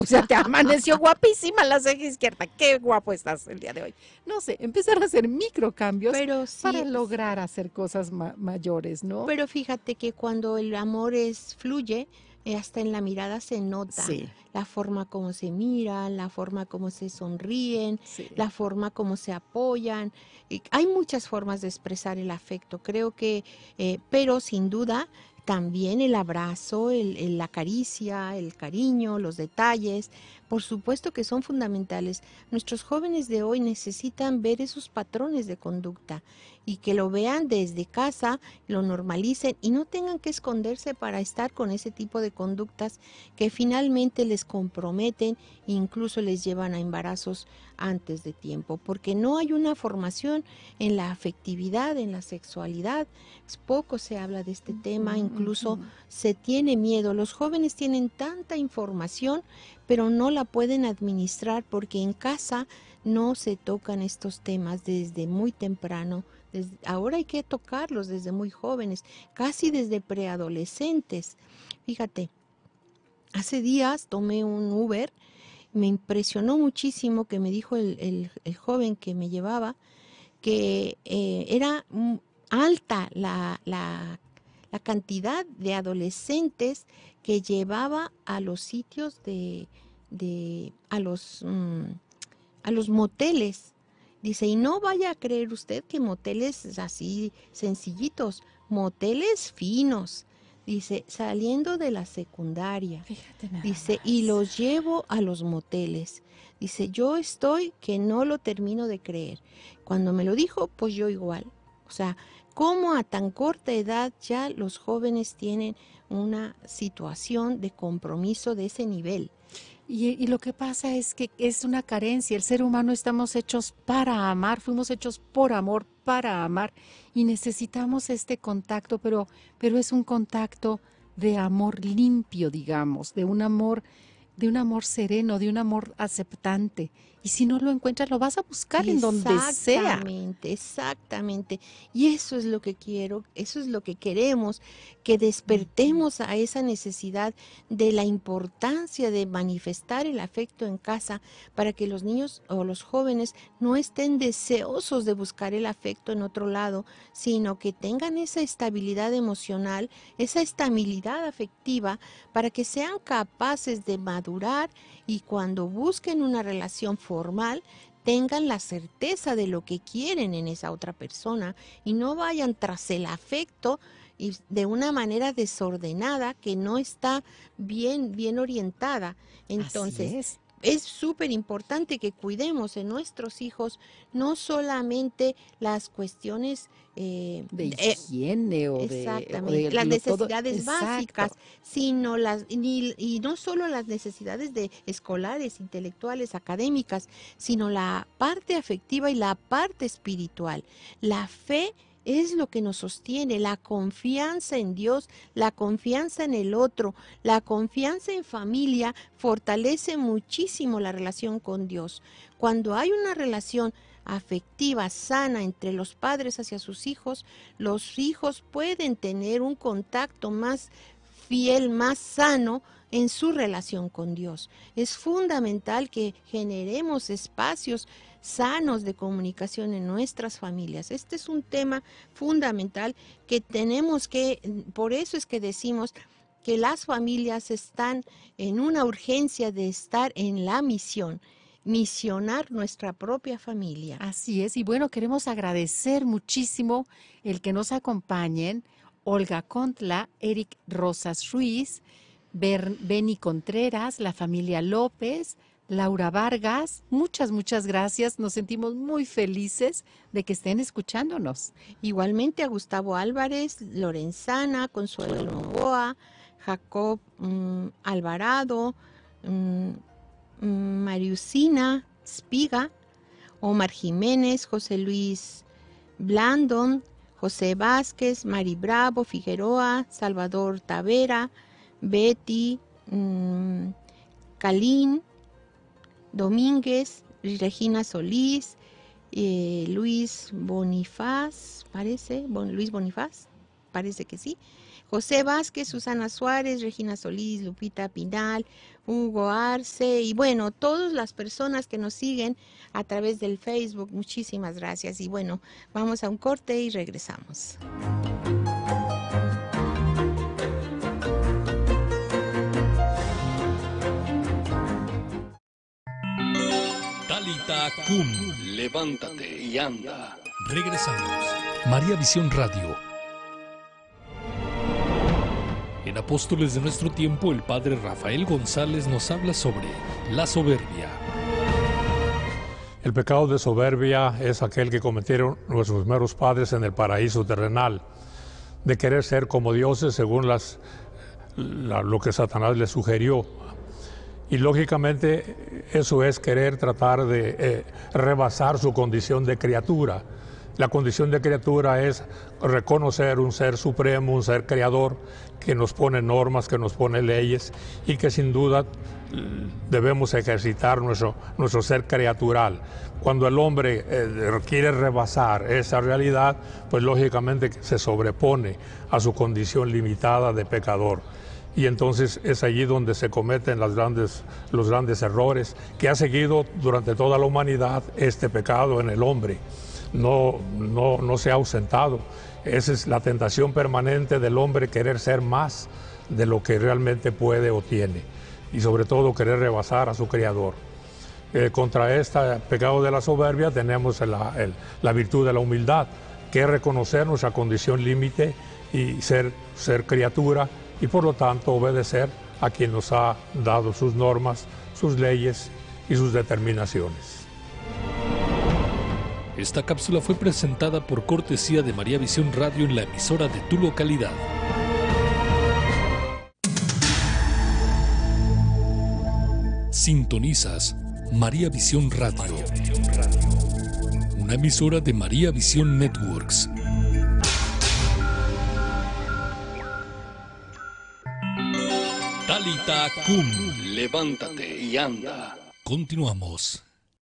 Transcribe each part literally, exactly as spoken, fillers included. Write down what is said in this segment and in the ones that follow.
O sea, te amaneció guapísima la ceja izquierda. Qué guapo estás el día de hoy. No sé, empezar a hacer microcambios Pero para sí, lograr hacer cosas ma- mayores, ¿no? pero fíjate que cuando el amor es fluye, eh, hasta en la mirada se nota Sí, la forma como se miran, la forma como se sonríen, sí. la forma como se apoyan. Y hay muchas formas de expresar el afecto, creo que, eh, pero sin duda también el abrazo, el, el- la caricia, el cariño, los detalles, por supuesto que son fundamentales. Nuestros jóvenes de hoy necesitan ver esos patrones de conducta y que lo vean desde casa, lo normalicen y no tengan que esconderse para estar con ese tipo de conductas que finalmente les comprometen e incluso les llevan a embarazos antes de tiempo, porque no hay una formación en la afectividad, en la sexualidad. Poco se habla de este tema, Ujú, incluso ujú. se tiene miedo. Los jóvenes tienen tanta información, pero no la pueden administrar porque en casa no se tocan estos temas desde muy temprano. Desde, ahora hay que tocarlos desde muy jóvenes, casi desde preadolescentes. Fíjate, hace días tomé un Uber, me impresionó muchísimo que me dijo el, el, el joven que me llevaba que eh, era mm, alta la, la, la cantidad de adolescentes que llevaba a los sitios de, de a los mm, a los moteles. Dice, y no vaya a creer usted que moteles así sencillitos, moteles finos. Dice, saliendo de la secundaria. Fíjate nada Dice, y más. los llevo a los moteles. Dice, yo estoy que no lo termino de creer. Cuando me lo dijo, pues yo igual. O sea, cómo a tan corta edad ya los jóvenes tienen una situación de compromiso de ese nivel. Y, y lo que pasa es que es una carencia. El ser humano estamos hechos para amar, fuimos hechos por amor, para amar, y necesitamos este contacto, pero, pero es un contacto de amor limpio, digamos, de un amor, de un amor sereno, de un amor aceptante. Y si no lo encuentras, lo vas a buscar en donde sea. Exactamente, exactamente. Y eso es lo que quiero, eso es lo que queremos, que despertemos a esa necesidad de la importancia de manifestar el afecto en casa para que los niños o los jóvenes no estén deseosos de buscar el afecto en otro lado, sino que tengan esa estabilidad emocional, esa estabilidad afectiva para que sean capaces de madurar y cuando busquen una relación formal, tengan la certeza de lo que quieren en esa otra persona y no vayan tras el afecto y de una manera desordenada que no está bien, bien orientada. Así Entonces, es. es súper importante que cuidemos en nuestros hijos no solamente las cuestiones eh, De eh, higiene o de, o de exactamente, las lo todo. necesidades Exacto. básicas, sino las ni, y no solo las necesidades de escolares, intelectuales, académicas, sino la parte afectiva y la parte espiritual. La fe es lo que nos sostiene, la confianza en Dios, la confianza en el otro, la confianza en familia fortalece muchísimo la relación con Dios. Cuando hay una relación afectiva sana entre los padres hacia sus hijos, los hijos pueden tener un contacto más fiel, más sano en su relación con Dios. Es fundamental que generemos espacios sanos de comunicación en nuestras familias. Este es un tema fundamental que tenemos que, por eso es que decimos que las familias están en una urgencia de estar en la misión, misionar nuestra propia familia. Así es, y bueno, queremos agradecer muchísimo el que nos acompañen Olga Contla, Eric Rosas Ruiz, Ber- Beni Contreras, la familia López, Laura Vargas. Muchas, muchas gracias. Nos sentimos muy felices de que estén escuchándonos. Igualmente a Gustavo Álvarez, Lorenzana, Consuelo Novoa, Jacob mm, Alvarado, mm, mm, Mariusina Spiga, Omar Jiménez, José Luis Blandon, José Vázquez, Mari Bravo, Figueroa, Salvador Tavera, Betty, mm, Calín, Domínguez, Regina Solís, eh, Luis Bonifaz, parece, bon, Luis Bonifaz, parece que sí, José Vázquez, Susana Suárez, Regina Solís, Lupita Pinal, Hugo Arce y bueno, todas las personas que nos siguen a través del Facebook, muchísimas gracias. Y bueno, vamos a un corte y regresamos. Talita Kum, levántate y anda. Regresamos. María Visión Radio. En Apóstoles de nuestro tiempo, el padre Rafael González nos habla sobre la soberbia. El pecado de soberbia es aquel que cometieron nuestros primeros padres en el paraíso terrenal, de querer ser como dioses según las, la, lo que Satanás les sugirió. Y lógicamente eso es querer tratar de eh, rebasar su condición de criatura. La condición de criatura es reconocer un ser supremo, un ser creador, que nos pone normas, que nos pone leyes y que sin duda debemos ejercitar nuestro, nuestro ser criatural. Cuando el hombre eh, quiere rebasar esa realidad, pues lógicamente se sobrepone a su condición limitada de pecador. Y entonces es allí donde se cometen las grandes, los grandes errores que ha seguido durante toda la humanidad este pecado en el hombre. No, no, no se ha ausentado. Esa es la tentación permanente del hombre, querer ser más de lo que realmente puede o tiene. Y sobre todo querer rebasar a su Creador. Eh, contra este pecado de la soberbia tenemos la, el, la virtud de la humildad, que es reconocer nuestra condición límite y ser, ser criatura y por lo tanto obedecer a quien nos ha dado sus normas, sus leyes y sus determinaciones. Esta cápsula fue presentada por cortesía de María Visión Radio en la emisora de tu localidad. Sintonizas María Visión Radio, una emisora de María Visión Networks. Talita Kum, levántate y anda. Continuamos.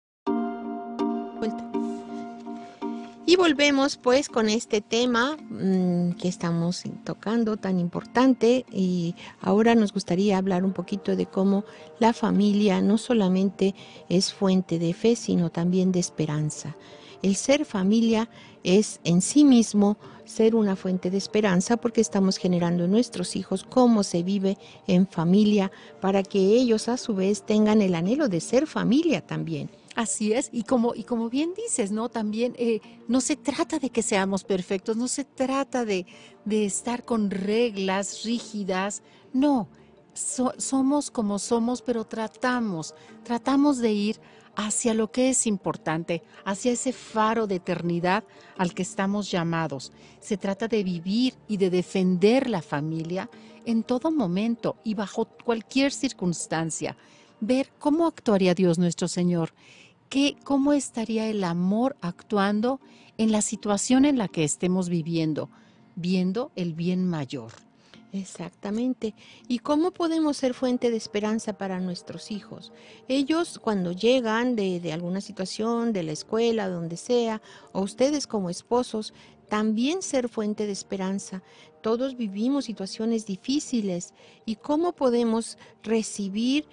Y volvemos pues con este tema mmm, que estamos tocando tan importante, y ahora nos gustaría hablar un poquito de cómo la familia no solamente es fuente de fe, sino también de esperanza. El ser familia es en sí mismo ser una fuente de esperanza, porque estamos generando en nuestros hijos cómo se vive en familia, para que ellos a su vez tengan el anhelo de ser familia también. Así es, y como, y como bien dices, ¿no? También eh, no se trata de que seamos perfectos, no se trata de, de estar con reglas rígidas, no, so, somos como somos, pero tratamos, tratamos de ir hacia lo que es importante, hacia ese faro de eternidad al que estamos llamados. Se trata de vivir y de defender la familia en todo momento y bajo cualquier circunstancia. Ver cómo actuaría Dios nuestro Señor, que, cómo estaría el amor actuando en la situación en la que estemos viviendo, viendo el bien mayor. Exactamente. ¿Y cómo podemos ser fuente de esperanza para nuestros hijos? Ellos cuando llegan de, de alguna situación, de la escuela, donde sea, o ustedes como esposos, también ser fuente de esperanza. Todos vivimos situaciones difíciles, y cómo podemos recibir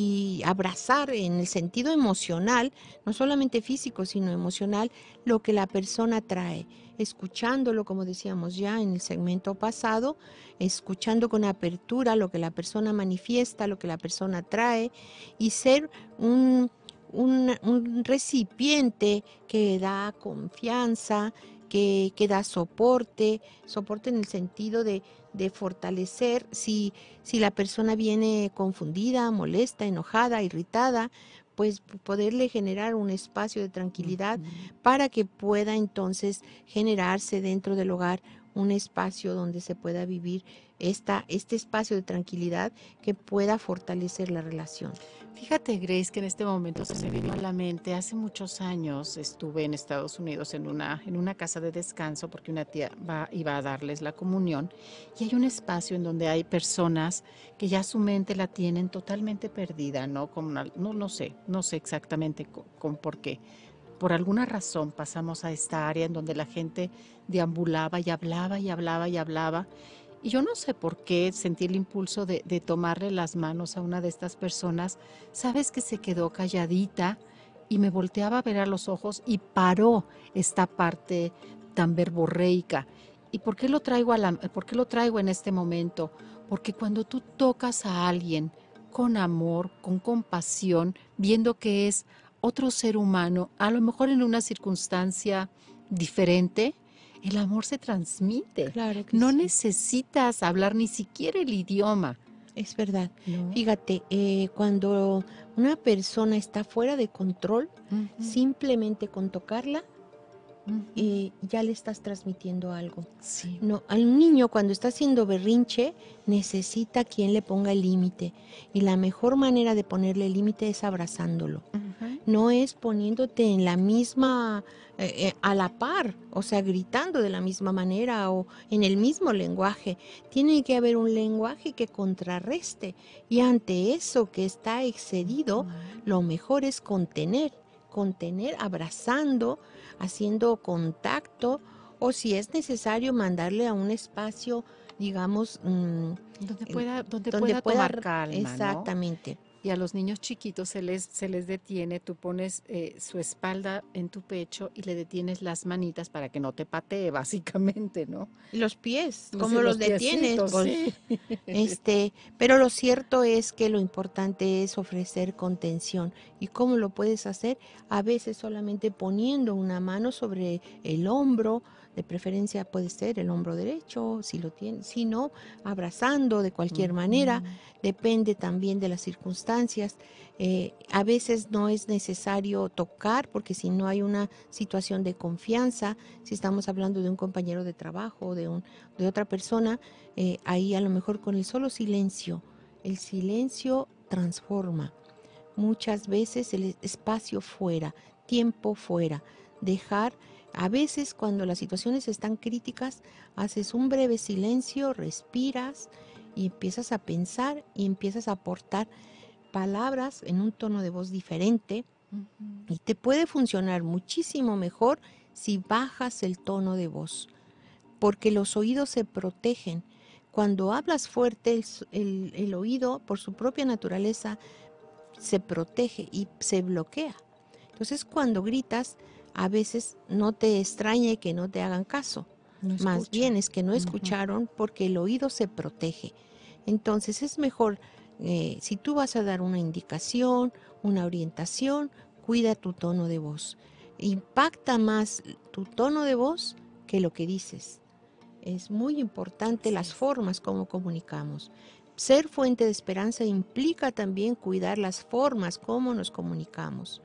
y abrazar en el sentido emocional, no solamente físico, sino emocional, lo que la persona trae, escuchándolo, como decíamos ya en el segmento pasado, escuchando con apertura lo que la persona manifiesta, lo que la persona trae, y ser un, un, un recipiente que da confianza, Que, que da soporte, soporte en el sentido de, de fortalecer si, si la persona viene confundida, molesta, enojada, irritada, pues poderle generar un espacio de tranquilidad uh-huh. para que pueda entonces generarse dentro del hogar un espacio donde se pueda vivir esta, este espacio de tranquilidad que pueda fortalecer la relación. Fíjate, Grace, que en este momento se me vino a la mente, hace muchos años estuve en Estados Unidos en una, en una casa de descanso porque una tía va, iba a darles la comunión, y hay un espacio en donde hay personas que ya su mente la tienen totalmente perdida, ¿no? Como una, no, no sé, no sé exactamente con, con por qué. Por alguna razón pasamos a esta área en donde la gente deambulaba y hablaba y hablaba y hablaba, Y yo no sé por qué sentí el impulso de, de tomarle las manos a una de estas personas. Sabes que se quedó calladita y me volteaba a ver a los ojos y paró esta parte tan verborreica. ¿Y por qué lo traigo a la, por qué lo traigo en este momento? Porque cuando tú tocas a alguien con amor, con compasión, viendo que es otro ser humano, a lo mejor en una circunstancia diferente, el amor se transmite. Claro que No sí. necesitas hablar ni siquiera el idioma. Es verdad. ¿No? Fíjate, eh, cuando una persona está fuera de control, Ujú, simplemente con tocarla, ujú. eh, ya le estás transmitiendo algo. Sí. No, al niño cuando está haciendo berrinche necesita quien le ponga el límite, y la mejor manera de ponerle el límite es abrazándolo. Ujú. No es poniéndote en la misma, eh, eh, a la par, o sea, gritando de la misma manera o en el mismo lenguaje. Tiene que haber un lenguaje que contrarreste, y ante eso que está excedido, lo mejor es contener, contener abrazando, haciendo contacto, o si es necesario mandarle a un espacio, digamos, mm, Donde eh, pueda, donde donde pueda pueda tomar r- calma, ¿no? exactamente. Y a los niños chiquitos se les, se les detiene, tú pones eh, su espalda en tu pecho y le detienes las manitas para que no te patee, básicamente, ¿no? Y los pies, Los- ¿cómo los, los detienes? piecitos, Pues, sí. este, pero lo cierto es que lo importante es ofrecer contención. ¿Y cómo lo puedes hacer? A veces solamente poniendo una mano sobre el hombro, de preferencia puede ser el hombro derecho, si lo tienes, si no, abrazando de cualquier manera, depende también de las circunstancias. Eh, a veces no es necesario tocar, porque si no hay una situación de confianza, si estamos hablando de un compañero de trabajo, de, un, de otra persona, eh, ahí a lo mejor con el solo silencio, el silencio transforma. Muchas veces el espacio fuera, tiempo fuera, dejar, a veces cuando las situaciones están críticas, haces un breve silencio, respiras y empiezas a pensar y empiezas a aportar palabras en un tono de voz diferente, y te puede funcionar muchísimo mejor si bajas el tono de voz, porque los oídos se protegen. Cuando hablas fuerte, el, el, el oído, por su propia naturaleza, se protege y se bloquea. Entonces, cuando gritas, a veces no te extrañe que no te hagan caso. No Más escucha. bien es que no Ujú. escucharon porque el oído se protege. Entonces, es mejor, eh, si tú vas a dar una indicación, una orientación, cuida tu tono de voz. Impacta más tu tono de voz que lo que dices. Es muy importante Así las es. formas como comunicamos. Ser fuente de esperanza implica también cuidar las formas como nos comunicamos.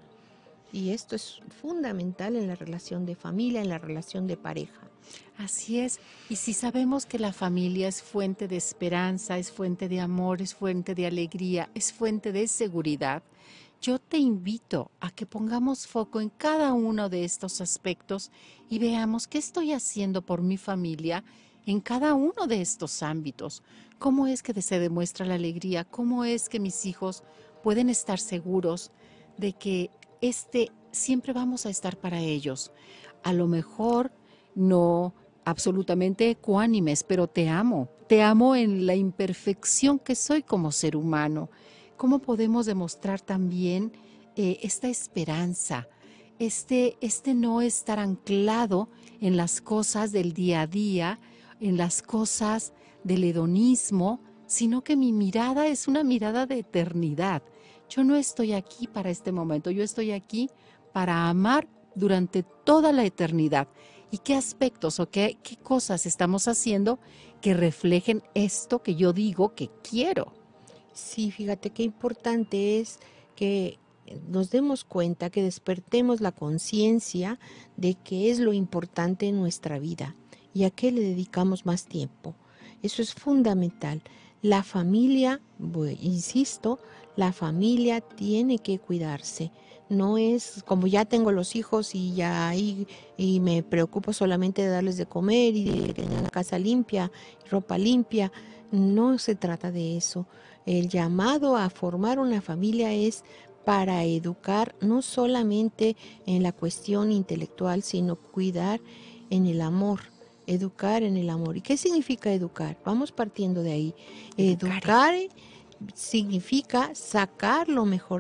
Y esto es fundamental en la relación de familia, en la relación de pareja. Así es. Y si sabemos que la familia es fuente de esperanza, es fuente de amor, es fuente de alegría, es fuente de seguridad, yo te invito a que pongamos foco en cada uno de estos aspectos y veamos qué estoy haciendo por mi familia en cada uno de estos ámbitos. ¿Cómo es que se demuestra la alegría? ¿Cómo es que mis hijos pueden estar seguros de que este siempre vamos a estar para ellos? A lo mejor no absolutamente ecuánimes, pero te amo. Te amo en la imperfección que soy como ser humano. ¿Cómo podemos demostrar también eh, esta esperanza, este, este no estar anclado en las cosas del día a día, en las cosas del hedonismo, sino que mi mirada es una mirada de eternidad? Yo no estoy aquí para este momento, yo estoy aquí para amar durante toda la eternidad. ¿Y qué aspectos o qué, qué cosas estamos haciendo que reflejen esto que yo digo que quiero? Sí, fíjate qué importante es que nos demos cuenta, que despertemos la conciencia de qué es lo importante en nuestra vida y a qué le dedicamos más tiempo. Eso es fundamental. La familia, bueno, insisto, la familia tiene que cuidarse. No es como ya tengo los hijos y ya ahí y me preocupo solamente de darles de comer y de tener la casa limpia, ropa limpia. No se trata de eso. El llamado a formar una familia es para educar no solamente en la cuestión intelectual, sino cuidar en el amor, educar en el amor. ¿Y qué significa educar? Vamos partiendo de ahí. Educare. Educar significa sacar lo mejor